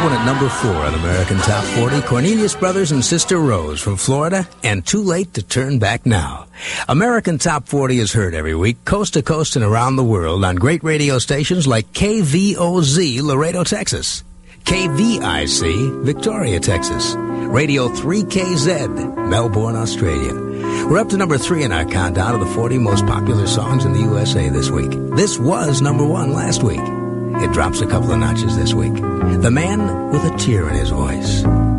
that one at number 4 on American Top 40. Cornelius Brothers and Sister Rose from Florida, and Too Late to Turn Back Now. American Top 40 is heard every week, coast to coast and around the world on great radio stations like KVOZ, Laredo, Texas, KVIC, Victoria, Texas, Radio 3KZ, Melbourne, Australia. We're up to number 3 in our countdown of the 40 most popular songs in the USA this week. This was number 1 last week. It drops a couple of notches this week. The Man with a Tear in His Voice.